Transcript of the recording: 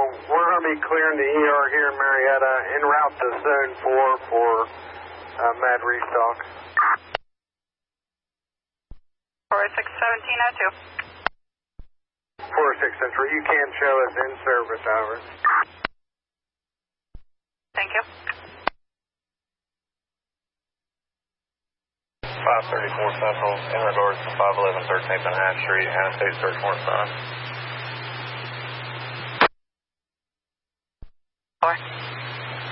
we're going to be clearing the ER here in Marietta en route to Zone 4 for Mad Restock. 461702. 46 Central, you can show us in service, over. Thank you. 534 Central, in regards to 511 13th and Hatch Street, Hannah State search warrant signed. 4.